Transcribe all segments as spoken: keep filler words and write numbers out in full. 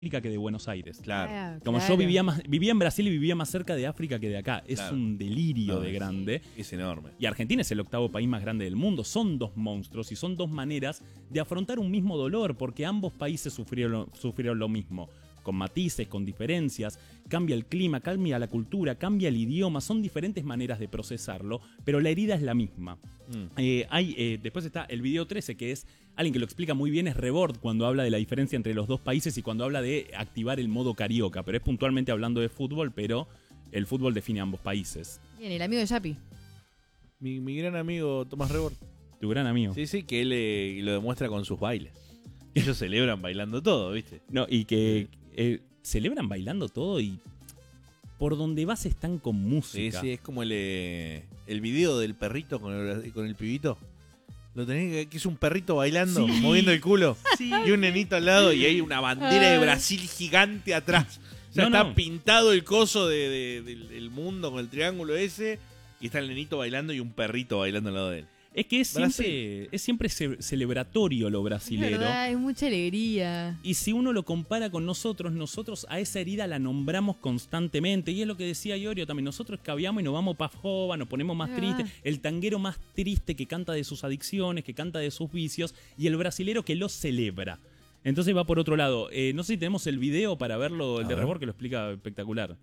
que de Buenos Aires. Claro. Ah, Como claro. yo vivía más, vivía en Brasil y vivía más cerca de África que de acá. Es Claro. un delirio No, de es- grande. Es enorme. Y Argentina es el octavo país más grande del mundo. Son dos monstruos y son dos maneras de afrontar un mismo dolor, porque ambos países sufrieron, sufrieron lo mismo. Con matices, con diferencias, cambia el clima, cambia la cultura, cambia el idioma, son diferentes maneras de procesarlo, pero la herida es la misma. Mm. Eh, hay, eh, después está el video trece, que es alguien que lo explica muy bien, es Rebord, cuando habla de la diferencia entre los dos países y cuando habla de activar el modo carioca, pero es puntualmente hablando de fútbol, pero el fútbol define ambos países. Bien, el amigo de Yapi. Mi, mi gran amigo Tomás Rebord. Tu gran amigo. Sí, sí, que él eh, lo demuestra con sus bailes. Ellos celebran bailando todo, ¿viste? No, y que eh, celebran bailando todo y por donde vas están con Sí, música. sí, es como el, eh, el video del perrito con el, con el pibito. Lo tenés que, que es un perrito bailando, Sí. moviendo el culo. Sí. Y un nenito al lado y hay una bandera de Ay. Brasil gigante atrás. O sea, No, está no. pintado el coso de, de- del, del mundo con el triángulo ese. Y está el nenito bailando y un perrito bailando al lado de él. Es que es Brasil. siempre, es siempre ce- celebratorio lo Es brasilero. verdad, hay mucha alegría. Y si uno lo compara con nosotros, nosotros a esa herida la nombramos constantemente. Y es lo que decía Iorio también. Nosotros escabiamos y nos vamos pa' jova, nos ponemos más Es tristes. verdad. El tanguero más triste que canta de sus adicciones, que canta de sus vicios. Y el brasilero que lo celebra. Entonces va por otro lado. Eh, no sé si tenemos el video para verlo, el A de ver. Rebord, que lo explica espectacular.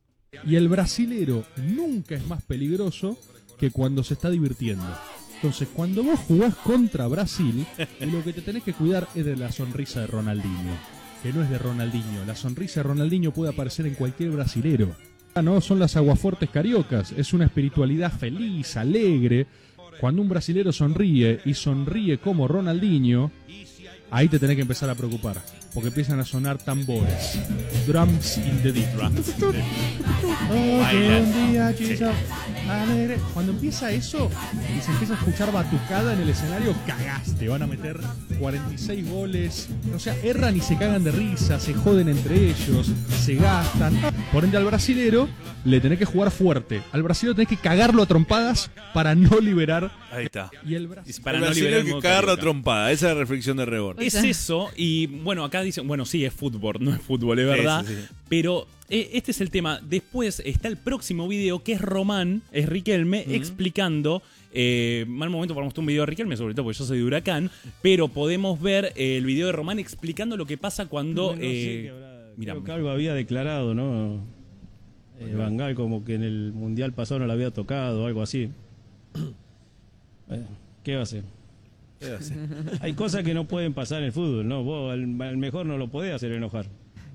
Y el brasilero nunca es más peligroso que cuando se está divirtiendo. Entonces, cuando vos jugás contra Brasil, lo que te tenés que cuidar es de la sonrisa de Ronaldinho, que no es de Ronaldinho. La sonrisa de Ronaldinho puede aparecer en cualquier brasilero. Ah, no, son las aguafuertes cariocas. Es una espiritualidad feliz, alegre. Cuando un brasilero sonríe y sonríe como Ronaldinho, ahí te tenés que empezar a preocupar, porque empiezan a sonar tambores. Drums in the deep. Oye, un día quiso alegre. Cuando empieza eso y se empieza a escuchar batucada en el escenario, cagaste. Van a meter cuarenta y seis goles. O sea, erran y se cagan de risa, se joden entre ellos, se gastan. Por ende, al brasilero le tenés que jugar fuerte. Al brasilero tenés que cagarlo a trompadas para no liberar. Ahí está. Y el brasilero. Para el no brasileño liberar el que modo cagarlo a carioca. trompada. Esa es la reflexión de Rebord. Es eso, y bueno, acá dicen, bueno, sí, es fútbol, no es fútbol, es Sí, verdad. sí, sí. Pero eh, este es el tema. Después está el próximo video, que es Román, es Riquelme, explicando. Eh, mal momento para mostrar un video de Riquelme, sobre todo porque yo soy de Huracán. Pero podemos ver eh, el video de Román explicando lo que pasa cuando. Bueno, no sé eh, qué habrá- mira, creo que algo había declarado, ¿no? Eh, Van Gaal como que en el mundial pasado no le había tocado, algo así. Eh, ¿Qué va a hacer? ¿Qué va a hacer? Hay cosas que no pueden pasar en el fútbol, ¿no? Vos al, al mejor no lo podés hacer enojar.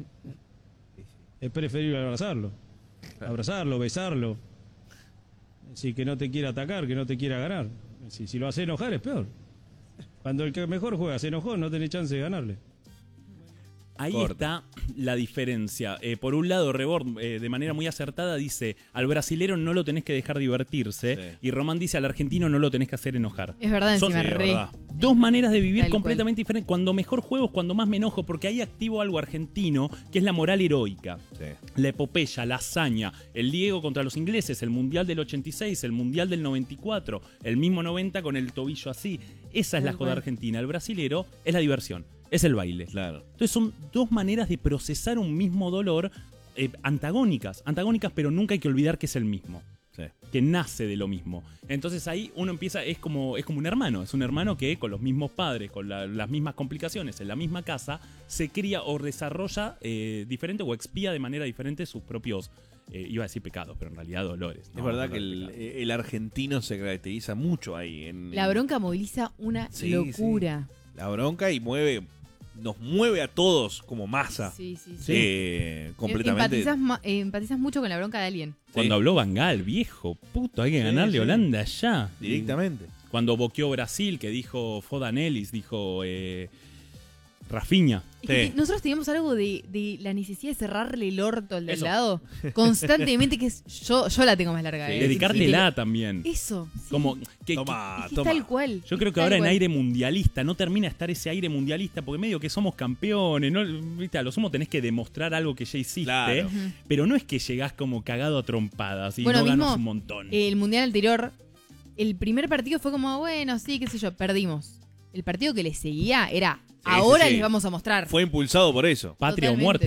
Es preferible abrazarlo. Abrazarlo, besarlo. Si que no te quiera atacar, que no te quiera ganar. Si, si lo hace enojar es peor. Cuando el que mejor juega se enojó, no tenés chance de ganarle. Ahí Corta. está la diferencia. Eh, por un lado, Rebord, eh, de manera muy acertada, dice: al brasilero no lo tenés que dejar divertirse. Sí. Y Román dice: al argentino no lo tenés que hacer enojar. Es verdad, Son- encima, Sí, re. verdad. Dos maneras de vivir Tal completamente diferentes. Cuando mejor juego es cuando más me enojo, porque ahí activo algo argentino, que es la moral heroica. Sí. La epopeya, la hazaña, el Diego contra los ingleses, el Mundial del ochenta y seis, el Mundial del noventa y cuatro, el mismo noventa con el tobillo así. Esa es la Tal joda cual. argentina. El brasilero es la diversión, es el baile. Claro. Entonces son dos maneras de procesar un mismo dolor eh, antagónicas, antagónicas, pero nunca hay que olvidar que es el mismo, Sí. que nace de lo mismo. Entonces ahí uno empieza, es como, es como un hermano, es un hermano que con los mismos padres, con la- las mismas complicaciones, en la misma casa, se cría o desarrolla eh, diferente o expía de manera diferente sus propios, eh, iba a decir pecados, pero en realidad dolores. Es No, verdad no que el, pecados. el argentino se caracteriza mucho ahí. En, La bronca moviliza una Sí, locura. La bronca y mueve, nos mueve a todos como masa. Sí, sí, sí. Eh, completamente. Empatizas, ma- eh, empatizas mucho con la bronca de alguien. Cuando Sí. habló Van Gaal, viejo, puto, hay que Sí, ganarle sí. a Holanda ya. Directamente. Cuando boqueó Brasil, que dijo Fodan Ellis, dijo eh, Rafinha. Es que Sí. te- nosotros teníamos algo de, de la necesidad de cerrarle el orto al de al Eso. lado constantemente, que es, yo, yo la tengo más larga. Sí, ¿eh? Dedicártela también. Eso. sí. Como que, Toma, Es que es toma. tal cual. Yo creo que Tal ahora en cual. aire mundialista no termina de estar ese aire mundialista porque medio que somos campeones, ¿no? ¿Viste? A lo sumo tenés que demostrar algo que ya hiciste, Claro. Ujú. pero no es que llegás como cagado a trompadas y Bueno, no ganas mismo, un montón. El mundial anterior, el primer partido fue como, bueno, sí, qué sé yo, perdimos. el partido que le seguía era ahora sí, sí. les vamos a mostrar. Fue impulsado por eso. Patria o Totalmente. muerte.